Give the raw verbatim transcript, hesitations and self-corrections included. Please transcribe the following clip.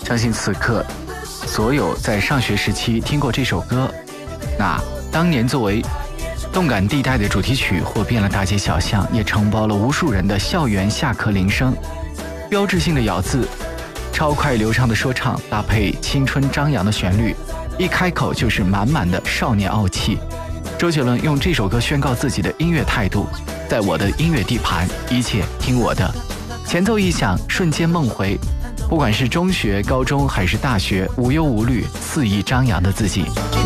相信此刻所有在上学时期听过这首歌，那当年作为动感地带的主题曲火遍了大街小巷，也承包了无数人的校园下课铃声。标志性的咬字，超快流畅的说唱，搭配青春张扬的旋律，一开口就是满满的少年傲气。周杰伦用这首歌宣告自己的音乐态度，在我的音乐地盘，一切听我的。前奏一响，瞬间梦回，不管是中学、高中还是大学，无忧无虑，肆意张扬的自己。